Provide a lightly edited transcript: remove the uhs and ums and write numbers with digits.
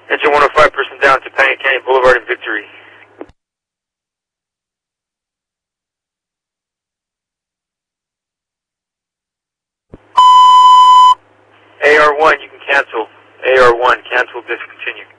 Engine 105, person down to Topanga Canyon Boulevard in Victory. AR1, you can cancel. AR1, cancel, discontinue.